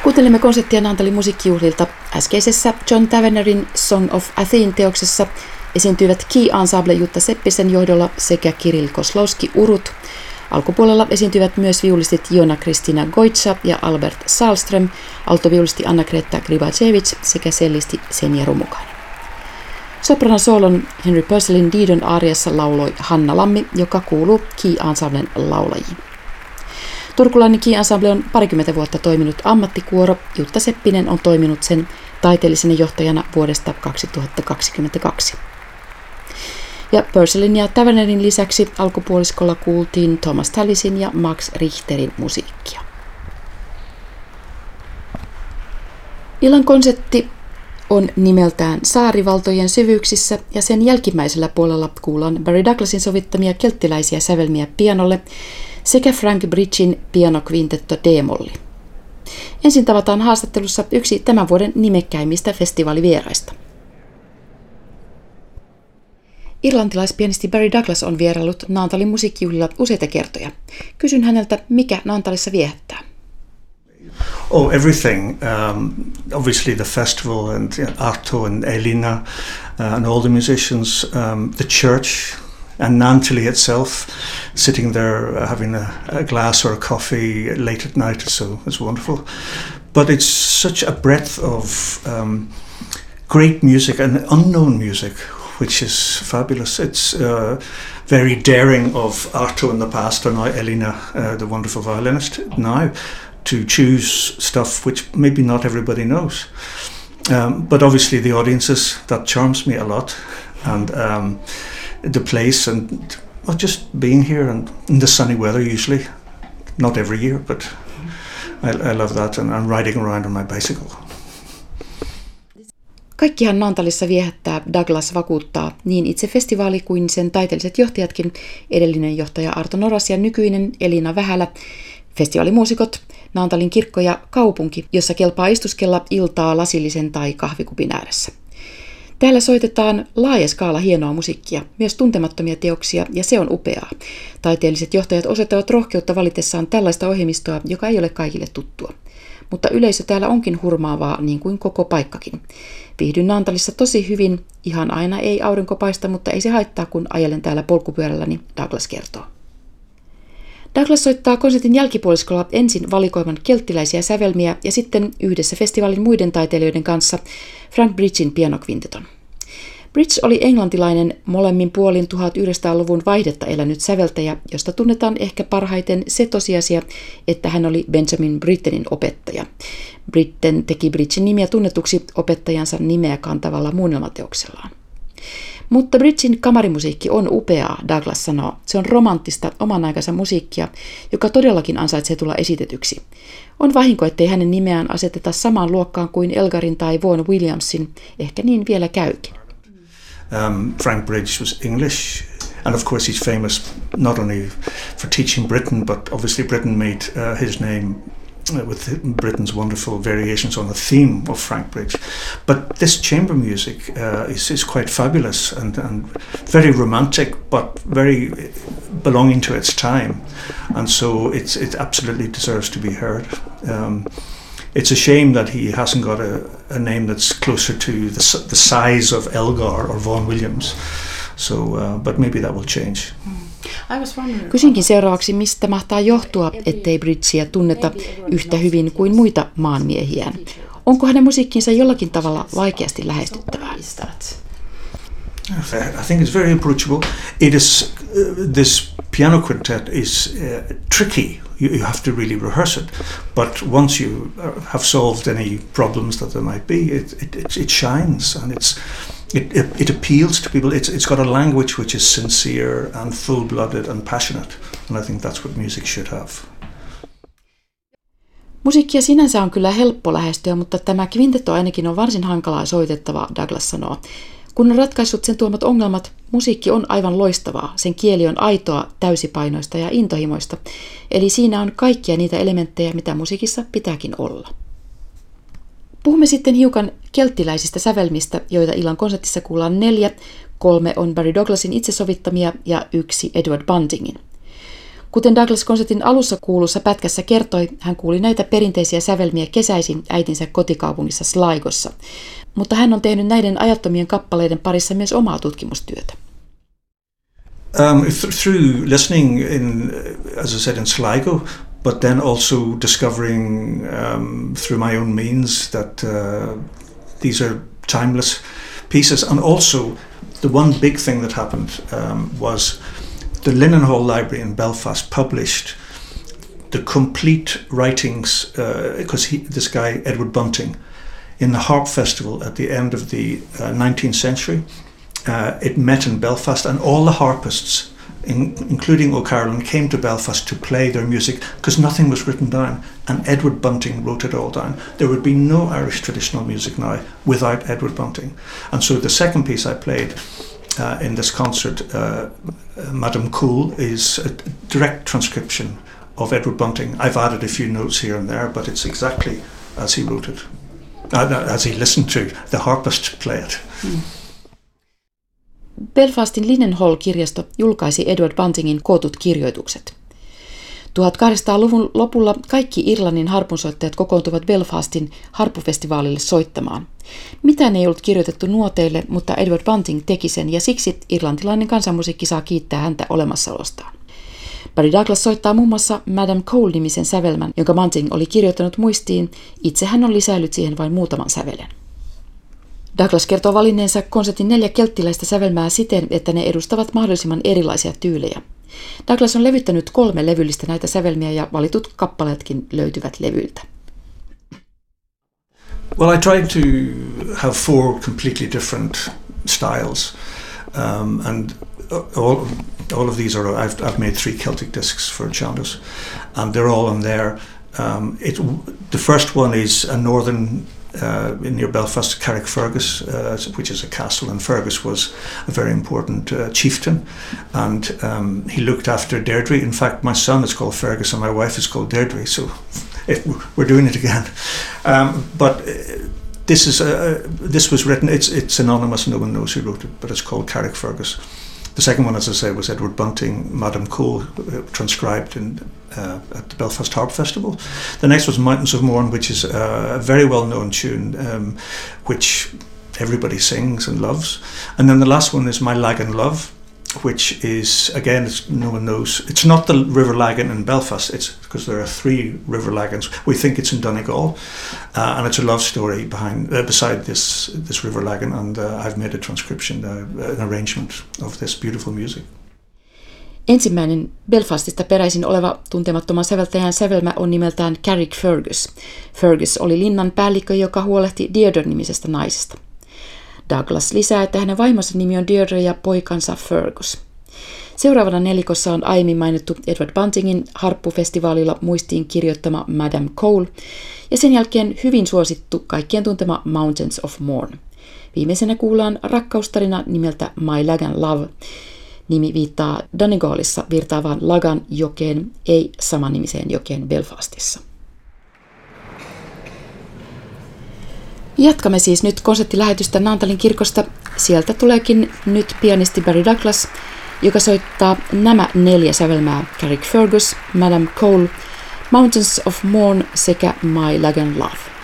Kuuntelimme konserttia Naantalin musiikkijuhlilta. Äskeisessä John Tavenerin Song of Athene-teoksessa esiintyivät Key Ensemble Jutta Seppisen johdolla sekä Kirill Koslowski urut. Alkupuolella esiintyivät myös viulistit Joona-Kristiina Goitsa ja Albert Sahlström, altoviulisti Anna-Greta Gribajevich sekä cellisti Senja Rummukainen. Sopranosoolon Henry Purcellin Didon aariassa lauloi Hanna Lammi, joka kuuluu Key Ensemblen laulajiin. Turkulainen Key Ensemble on parikymmentä vuotta toiminut ammattikuoro. Jutta Seppinen on toiminut sen taiteellisena johtajana vuodesta 2022. Ja Purcellin ja Tavenerin lisäksi alkupuoliskolla kuultiin Thomas Tallisin ja Max Richterin musiikkia. Illan konsertti on nimeltään Saarivaltojen syvyyksissä ja sen jälkimmäisellä puolella kuullaan Barry Douglasin sovittamia kelttiläisiä sävelmiä pianolle sekä Frank Bridgen pianokvintetto D-molli. Ensin tavataan haastattelussa yksi tämän vuoden nimekkäimmistä festivaalivieraista. Irlantilaispianisti Barry Douglas on vieraillut Naantalin musiikkijuhlilla useita kertoja. Kysyn häneltä, mikä Naantalissa viehättää. Oh, everything. Obviously the festival and Arto and Elina and all the musicians, the church and Naantali itself, sitting there having a glass or a coffee late at night, so it's wonderful. But it's such a breadth of great music and unknown music, which is fabulous. It's very daring of Arto in the past, and now Elina, the wonderful violinist, now to choose stuff which maybe not everybody knows. But obviously the audiences, that charms me a lot. And the place and just being here and in the sunny weather usually, not every year, but I love that and riding around on my bicycle. Kaikkihan Naantalissa viehättää, Douglas vakuuttaa, niin itse festivaali kuin sen taiteelliset johtajatkin, edellinen johtaja Arto Noras ja nykyinen Elina Vähälä, festivaalimuusikot, Naantalin kirkko ja kaupunki, jossa kelpaa istuskella iltaa lasillisen tai kahvikupin ääressä. Täällä soitetaan laaja skaala hienoa musiikkia, myös tuntemattomia teoksia, ja se on upeaa. Taiteelliset johtajat osoittavat rohkeutta valitessaan tällaista ohjelmistoa, joka ei ole kaikille tuttua. Mutta yleisö täällä onkin hurmaavaa, niin kuin koko paikkakin. Viihdyn Naantalissa tosi hyvin, ihan aina ei aurinko paista, mutta ei se haittaa, kun ajelen täällä polkupyörälläni, Douglas kertoo. Douglas soittaa konsertin jälkipuoliskolla ensin valikoiman kelttiläisiä sävelmiä ja sitten yhdessä festivaalin muiden taiteilijoiden kanssa Frank Bridgen pianokvinteton. Bridge oli englantilainen molemmin puolin 1900-luvun vaihdetta elänyt säveltäjä, josta tunnetaan ehkä parhaiten se tosiasia, että hän oli Benjamin Brittenin opettaja. Britten teki Bridgen nimiä tunnetuksi opettajansa nimeä kantavalla muunnelmateoksellaan. Mutta Bridgen kamarimusiikki on upeaa, Douglas sanoo. Se on romanttista, oman aikansa musiikkia, joka todellakin ansaitsee tulla esitetyksi. On vahinko, ettei hänen nimeään aseteta samaan luokkaan kuin Elgarin tai Vaughan Williamsin. Ehkä niin vielä käykin. Frank Bridge was English, and of course he's famous not only for teaching Britain, but obviously Britain made his name with Britain's wonderful variations on the theme of Frank Bridge. But this chamber music is quite fabulous and very romantic, but very belonging to its time, and so it absolutely deserves to be heard. It's a shame that he hasn't got a name that's closer to the size of Elgar or Vaughan Williams. So, but maybe that will change. Kysinkin seuraavaksi, mistä mahtaa johtua, ettei Bridgeä tunneta yhtä hyvin kuin muita maanmiehiään. Onko hänen musiikkinsa jollakin tavalla vaikeasti lähestyttävää? I think it's very approachable. It is this piano quintet is tricky. You have to really rehearse it. But once you have solved any problems that there might be, it shines and it appeals to people. It's got a language which is sincere and full-blooded and passionate, and I think that's what music should have. Musiikkia sinänsä on kyllä helppo lähestyä, mutta tämä kvintetto ainakin on varsin hankalaa soitettavaa, Douglas sanoo. Kun on ratkaissut sen tuomat ongelmat, musiikki on aivan loistavaa. Sen kieli on aitoa, täysipainoista ja intohimoista. Eli siinä on kaikkia niitä elementtejä, mitä musiikissa pitääkin olla. Puhumme sitten hiukan kelttiläisistä sävelmistä, joita illan konsertissa kuullaan 4. 3 on Barry Douglasin itse sovittamia ja 1 Edward Buntingin. Kuten Douglas-konsertin alussa kuulussa pätkässä kertoi, hän kuuli näitä perinteisiä sävelmiä kesäisin äitinsä kotikaupungissa Sligossa, mutta hän on tehnyt näiden ajattomien kappaleiden parissa myös omaa tutkimustyötä. Through listening as I said, in Sligo, but then also discovering through my own means that these are timeless pieces. And also the one big thing that happened was the Linnenhall Library in Belfast published the complete writings, because this guy, Edward Bunting, in the Harp Festival at the end of the 19th century, it met in Belfast, and all the harpists, including O'Carolan, came to Belfast to play their music because nothing was written down, and Edward Bunting wrote it all down. There would be no Irish traditional music now without Edward Bunting. And so the second piece I played in this concert, Madame Cool, is a direct transcription of Edward Bunting. I've added a few notes here and there, but it's exactly as he wrote it, as he listened to the harpist play it. Belfastin Linnenhall-kirjasto julkaisi Edward Buntingin kootut kirjoitukset. 1800-luvun lopulla kaikki Irlannin harpunsoittajat kokoontuvat Belfastin harppufestivaalille soittamaan. Mitään ei ollut kirjoitettu nuoteille, mutta Edward Bunting teki sen ja siksi irlantilainen kansanmusiikki saa kiittää häntä olemassaolostaan. Buddy Douglas soittaa muun muassa Madame Cole-nimisen sävelmän, jonka Bunting oli kirjoittanut muistiin. Itse hän on lisäillyt siihen vain muutaman sävelen. Douglas kertoo valinneensa konsertin 4 kelttiläistä sävelmää siten, että ne edustavat mahdollisimman erilaisia tyylejä. Douglas on levyttänyt 3 levyllistä näitä sävelmiä ja valitut kappaleetkin löytyvät levyltä. Well, I tried to have 4 completely different styles, and all of these are. I've made 3 Celtic discs for Chandos, and they're all on there. The first one is a northern. Near Belfast, Carrickfergus, which is a castle, and Fergus was a very important chieftain, and he looked after Deirdre. In fact, my son is called Fergus and my wife is called Deirdre, so we're doing it again. This was written. It's anonymous. No one knows who wrote it, but it's called Carrickfergus. The second one, as I say, was Edward Bunting, Madame Cole, transcribed at the Belfast Harp Festival. The next was Mountains of Mourne, which is a very well-known tune, which everybody sings and loves. And then the last one is My Lagan Love, which is, again, no one knows. It's not the River Lagan in Belfast. It's because there are 3 River Lagans. We think it's in Donegal, and it's a love story beside this River Lagan. And I've made a transcription, an arrangement of this beautiful music. Ensimmäinen Belfastista peräisin oleva tuntemattoman säveltäjän sävelmä on nimeltään Carrickfergus. Fergus oli linnan päällikkö, joka huolehti Deirdre-nimisestä naisesta. Douglas lisää, että hänen vaimonsa nimi on Deirdre ja poikansa Fergus. Seuraavana nelikossa on aiemmin mainittu Edward Buntingin harppufestivaalilla muistiin kirjoittama Madame Cole ja sen jälkeen hyvin suosittu kaikkien tuntema Mountains of Mourne. Viimeisenä kuullaan rakkaustarina nimeltä My Lagan Love. Nimi viittaa Donegalissa virtaavaan Lagan jokeen, ei samanimiseen jokeen Belfastissa. Jatkamme siis nyt konserttilähetystä Naantalin kirkosta. Sieltä tuleekin nyt pianisti Barry Douglas, joka soittaa nämä 4 sävelmää: Carrickfergus, Madame Cole, Mountains of Mourne sekä My Lagan Love.